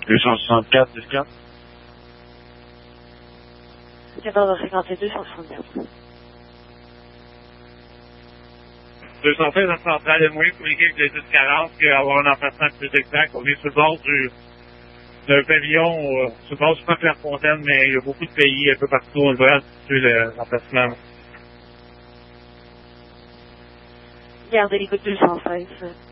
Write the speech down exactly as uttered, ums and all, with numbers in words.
deux cent soixante-quatre, dix quatre. quatorze cinquante et deux, cent soixante-quatre. deux cent seize à centrale M W pour l'équipe de dix quarante, qui va avoir un emplacement plus exact. On est sur le bord du, d'un pavillon, euh, sur le bord du parc Clairefontaine, mais il y a beaucoup de pays un peu partout. On le voit sur l'emplacement. Gardez l'écoute deux cent seize.